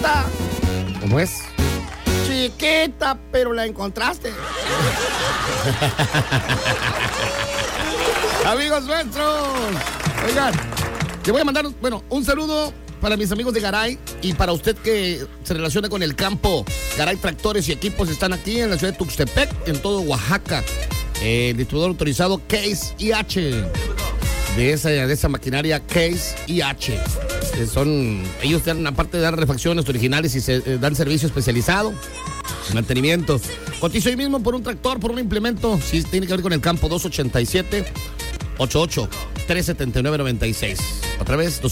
chiquita. ¿Cómo es? Chiquita, pero la encontraste. Amigos nuestros. Oigan, le voy a mandar, un saludo para mis amigos de Garay y para usted que se relaciona con el campo. Garay Tractores y Equipos están aquí en la ciudad de Tuxtepec, en todo Oaxaca. Distribuidor autorizado Case IH. De esa maquinaria Case IH. Ellos dan, aparte de dar refacciones originales y dan servicio especializado, mantenimiento. Cotizo hoy mismo por un tractor, por un implemento, si tiene que ver con el campo. 287-88-379-96. Otra vez,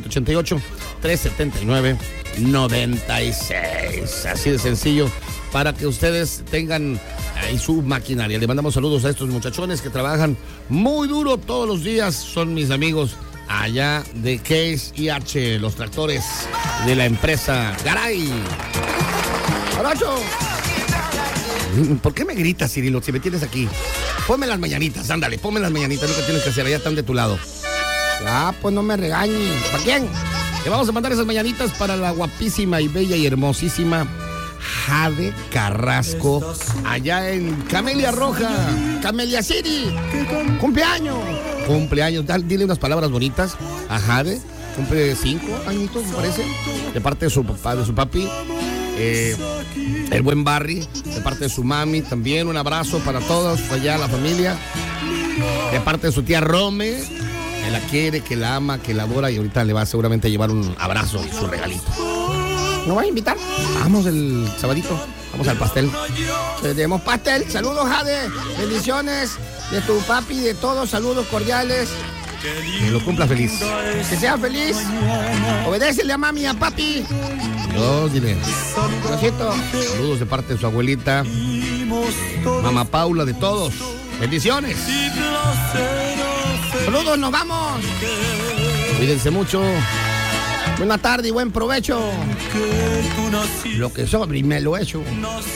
287-88-379-96. Así de sencillo, para que ustedes tengan ahí su maquinaria. Le mandamos saludos a estos muchachones que trabajan muy duro todos los días. Son mis amigos allá de Case IH, los tractores de la empresa Garay. ¡Abrazo! ¿Por qué me gritas, Cirilo, si me tienes aquí? Ponme las mañanitas, ándale, ponme las mañanitas, lo que tienes que hacer, allá están de tu lado. Ah, pues no me regañes. ¿Para quién? Le vamos a mandar esas mañanitas para la guapísima y bella y hermosísima Jade Carrasco, allá en Camelia Roja, Camelia City. ¡Cumpleaños! Dile unas palabras bonitas a Jade. Cumple 5 añitos, me parece, de parte de su papá, de su papi. El buen Barry, de parte de su mami, también un abrazo para todos allá, la familia, de parte de su tía Rome, que la quiere, que la ama, que la adora, y ahorita le va seguramente a llevar un abrazo, su regalito. ¿No vas a invitar? Vamos el sabadito, vamos al pastel. Tenemos pastel. Saludos, Jade, bendiciones de tu papi, de todos, saludos cordiales. Que lo cumpla feliz. Que sea feliz. Obedécele a mami y a papi. Dios, dile. Diosito. Saludos de parte de su abuelita, mamá Paula, de todos. Bendiciones. Saludos, nos vamos. Cuídense mucho. Buena tarde y buen provecho. Lo que sobre me lo echo.